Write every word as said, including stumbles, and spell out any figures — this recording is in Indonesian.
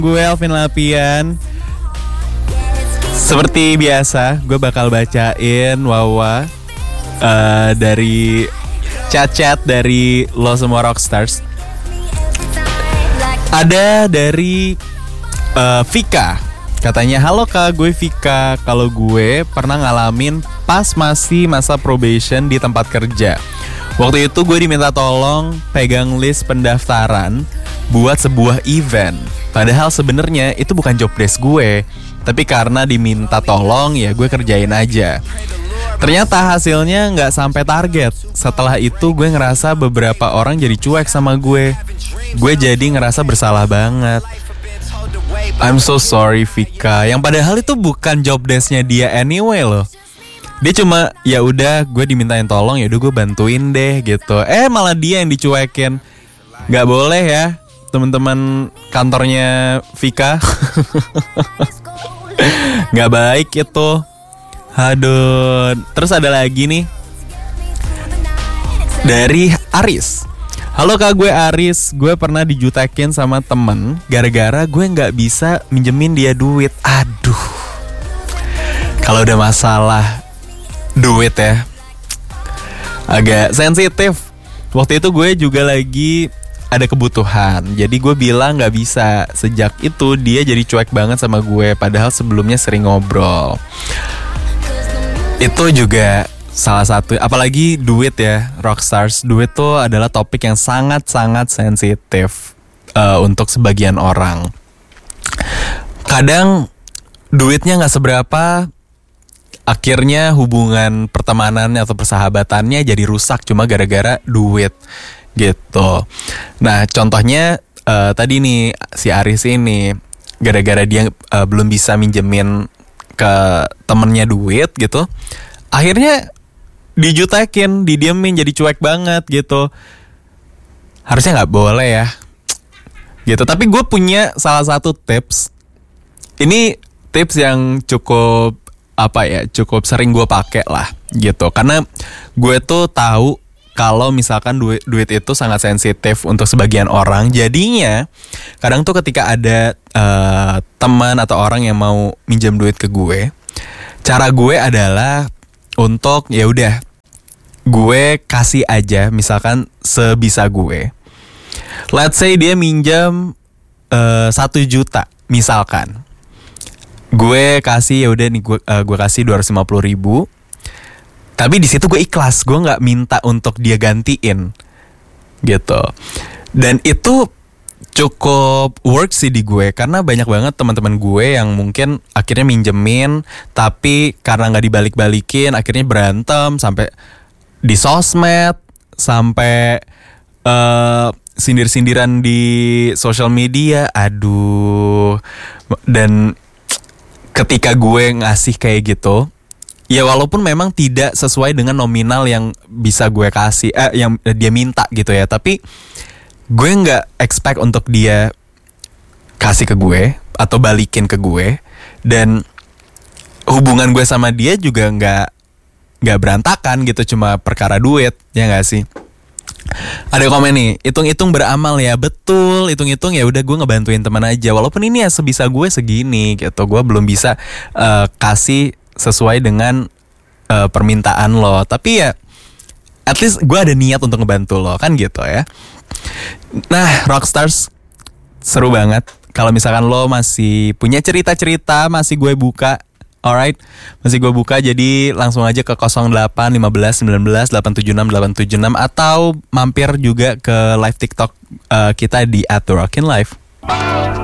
Gue Alvin Lapian. Seperti biasa, gue bakal bacain Wawa uh, dari chat-chat dari lo semua Rockstars. Ada dari uh, Vika. Katanya, halo kak, gue Vika. Kalau gue pernah ngalamin pas masih masa probation di tempat kerja. Waktu itu gue diminta tolong pegang list pendaftaran buat sebuah event. Padahal sebenarnya itu bukan job desk gue, tapi karena diminta tolong ya gue kerjain aja. Ternyata hasilnya gak sampai target. Setelah itu gue ngerasa beberapa orang jadi cuek sama gue. Gue jadi ngerasa bersalah banget. I'm so sorry Vika. Yang padahal itu bukan job desk-nya dia anyway loh. Dia cuma ya udah gue dimintain tolong, ya udah gue bantuin deh gitu. Eh malah dia yang dicuekin. Gak boleh ya teman-teman kantornya Vika. Gak baik itu. Aduh. Terus ada lagi nih dari Aris. Halo kak, gue Aris. Gue pernah dijutekin sama temen gara-gara gue gak bisa minjemin dia duit. Aduh. Kalau udah masalah duit ya agak sensitif. Waktu itu gue juga lagi ada kebutuhan, jadi gue bilang gak bisa. Sejak itu dia jadi cuek banget sama gue, padahal sebelumnya sering ngobrol. Itu juga salah satu, apalagi duit ya, Rockstars. Duit tuh adalah topik yang sangat-sangat sensitif uh, untuk sebagian orang. Kadang duitnya gak seberapa, akhirnya hubungan pertemanannya atau persahabatannya jadi rusak cuma gara-gara duit gitu. Nah contohnya uh, tadi nih si Aris ini gara-gara dia uh, belum bisa minjemin ke temennya duit gitu, akhirnya dijutekin, didiemin, jadi cuek banget gitu. Harusnya nggak boleh ya gitu. Tapi gue punya salah satu tips. Ini tips yang cukup apa ya, cukup sering gue pakai lah gitu. Karena gue tuh tahu kalau misalkan duit, duit itu sangat sensitif untuk sebagian orang. Jadinya kadang tuh ketika ada uh, teman atau orang yang mau minjem duit ke gue, cara gue adalah untuk ya udah gue kasih aja, misalkan sebisa gue. Let's say dia minjem uh, satu juta misalkan. Gue kasih ya udah nih gue uh, gue kasih dua ratus lima puluh ribu. Tapi di situ gue ikhlas, gue nggak minta untuk dia gantiin, gitu. Dan itu cukup work sih di gue, karena banyak banget teman-teman gue yang mungkin akhirnya minjemin, tapi karena nggak dibalik-balikin, akhirnya berantem sampai di sosmed, sampai uh, sindir-sindiran di sosial media. Aduh. Dan ketika gue ngasih kayak gitu, ya walaupun memang tidak sesuai dengan nominal yang bisa gue kasih, eh, yang dia minta gitu ya, tapi gue nggak expect untuk dia kasih ke gue atau balikin ke gue, dan hubungan gue sama dia juga nggak nggak berantakan gitu cuma perkara duit, ya nggak sih? Ada komen nih, hitung-hitung beramal ya. Betul, hitung-hitung ya udah gue ngebantuin teman aja, walaupun ini ya sebisa gue segini gitu. Gue belum bisa uh, kasih sesuai dengan uh, permintaan lo, tapi ya at least gue ada niat untuk ngebantu lo, kan gitu ya. Nah Rockstars, seru banget kalau misalkan lo masih punya cerita-cerita, masih gue buka. Alright, masih gue buka, jadi langsung aja ke nol delapan lima belas sembilan belas delapan tujuh enam delapan tujuh enam atau mampir juga ke live TikTok uh, kita di at the rockin live.